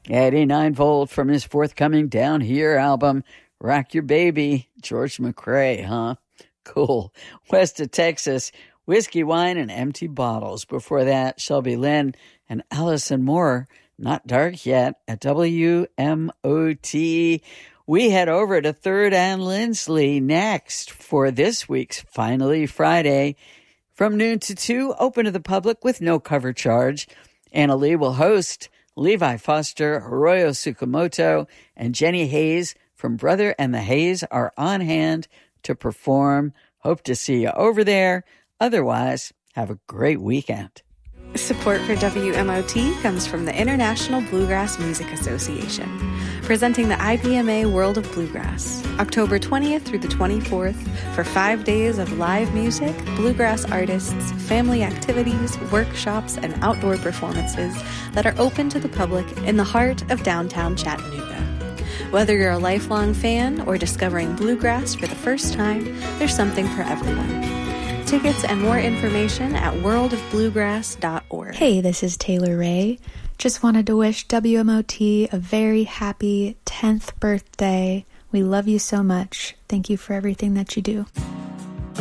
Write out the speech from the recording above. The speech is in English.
89 Volt from his forthcoming Down Here album, Rock Your Baby, George McRae, huh? Cool. West of Texas, Whiskey, Wine, and Empty Bottles. Before that, Shelby Lynn and Allison Moore, Not Dark Yet, at WMOT. We head over to 3rd and Lindsley next for this week's Finally Friday. From noon to 2, open to the public with no cover charge. Anna Lee will host. Levi Foster, Arroyo Tsukamoto, and Jenny Hayes from Brother and the Hayes are on hand to perform. Hope to see you over there. Otherwise, have a great weekend. Support for WMOT comes from the International Bluegrass Music Association, presenting the IBMA World of Bluegrass, October 20th through the 24th, for 5 days of live music, bluegrass artists, family activities, workshops, and outdoor performances that are open to the public in the heart of downtown Chattanooga. Whether you're a lifelong fan or discovering bluegrass for the first time, there's something for everyone. Tickets and more information at worldofbluegrass.org. Hey, this is Taylor Ray. Just wanted to wish WMOT a very happy 10th birthday. We love you so much. Thank you for everything that you do.